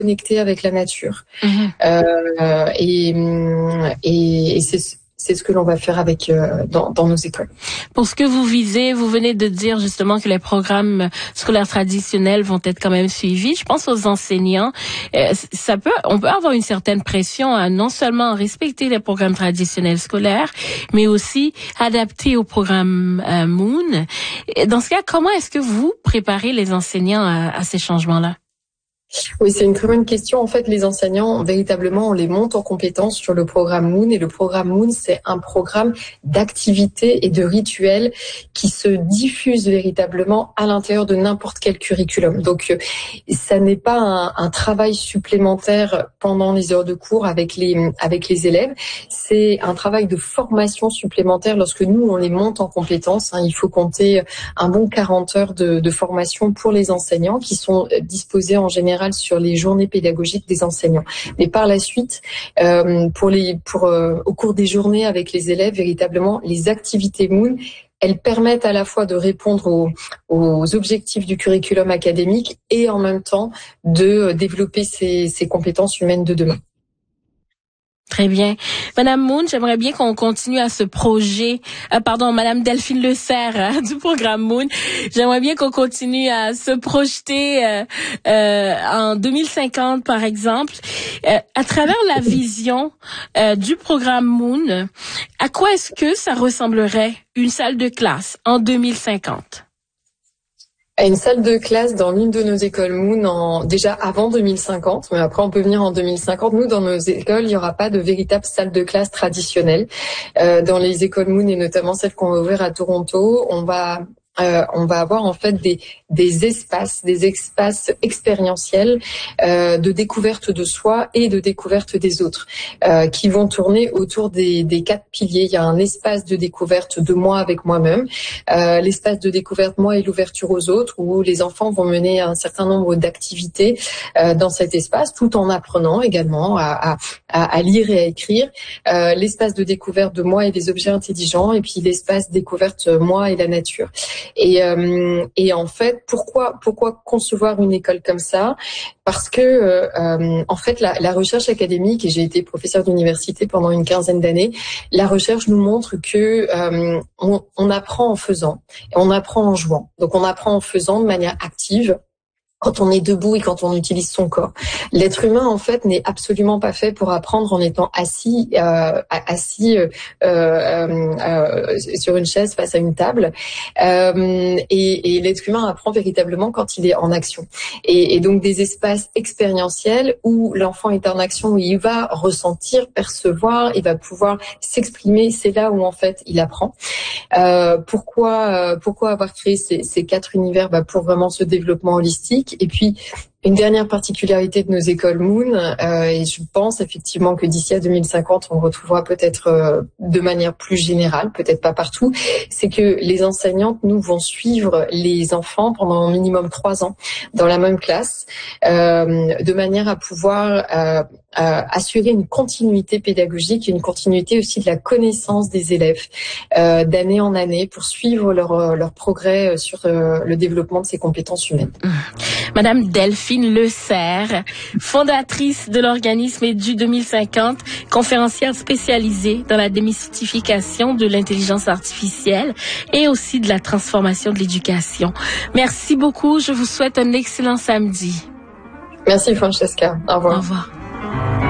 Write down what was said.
connecter avec la nature. Et c'est ce que l'on va faire avec dans nos écoles. Pour ce que vous visez, vous venez de dire justement que les programmes scolaires traditionnels vont être quand même suivis. Je pense aux enseignants. On peut avoir une certaine pression à non seulement respecter les programmes traditionnels scolaires, mais aussi adapter au programme Moon. Dans ce cas, comment est-ce que vous préparez les enseignants à ces changements-là? Oui, c'est une très bonne question. En fait, les enseignants, véritablement, on les monte en compétences sur le programme Moon. Et le programme Moon, c'est un programme d'activités et de rituels qui se diffusent véritablement à l'intérieur de n'importe quel curriculum. Donc, ça n'est pas un travail supplémentaire pendant les heures de cours avec les élèves. C'est un travail de formation supplémentaire lorsque nous, on les monte en compétences. Il faut compter un bon 40 heures de formation pour les enseignants qui sont disposés en général sur les journées pédagogiques des enseignants. Mais par la suite, au cours des journées avec les élèves, véritablement, les activités Moon, elles permettent à la fois de répondre aux objectifs du curriculum académique et en même temps de développer ces compétences humaines de demain. Très bien. Madame Moon, j'aimerais bien qu'on continue à ce projet. Madame Delphine Le Serre du programme Moon. J'aimerais bien qu'on continue à se projeter en 2050, par exemple. À travers la vision du programme Moon, à quoi est-ce que ça ressemblerait une salle de classe en 2050? Une salle de classe dans l'une de nos écoles Moon déjà avant 2050, mais après on peut venir en 2050. Nous, dans nos écoles, il n'y aura pas de véritable salle de classe traditionnelle. Dans les écoles Moon et notamment celles qu'on va ouvrir à Toronto, on va avoir en fait des espaces expérientiels de découverte de soi et de découverte des autres qui vont tourner autour des 4 piliers. Il y a un espace de découverte de moi avec moi-même, l'espace de découverte moi et l'ouverture aux autres, où les enfants vont mener un certain nombre d'activités dans cet espace, tout en apprenant également à lire et à écrire. L'espace de découverte de moi et des objets intelligents, et puis l'espace découverte moi et la nature. Et en fait, pourquoi concevoir une école comme ça? Parce que en fait, la recherche académique, et j'ai été professeure d'université pendant une 15aine d'années, la recherche nous montre que on apprend en faisant, et on apprend en jouant. Donc on apprend en faisant de manière active, quand on est debout et quand on utilise son corps. L'être humain, en fait, n'est absolument pas fait pour apprendre en étant assis sur une chaise face à une table. Et l'être humain apprend véritablement quand il est en action. Et donc des espaces expérientiels où l'enfant est en action, où il va ressentir, percevoir, il va pouvoir s'exprimer. C'est là où en fait il apprend. Pourquoi avoir créé ces 4 univers? Pour vraiment ce développement holistique. Et puis, une dernière particularité de nos écoles Moon, et je pense effectivement que d'ici à 2050, on retrouvera peut-être de manière plus générale, peut-être pas partout, c'est que les enseignantes, nous, vont suivre les enfants pendant au minimum 3 ans dans la même classe, de manière à pouvoir assurer une continuité pédagogique, une continuité aussi de la connaissance des élèves d'année en année pour suivre leur progrès sur le développement de ces compétences humaines. Madame Delphine Le Serre, fondatrice de l'organisme Edu 2050, conférencière spécialisée dans la démystification de l'intelligence artificielle et aussi de la transformation de l'éducation. Merci beaucoup. Je vous souhaite un excellent samedi. Merci Francesca. Au revoir. Au revoir.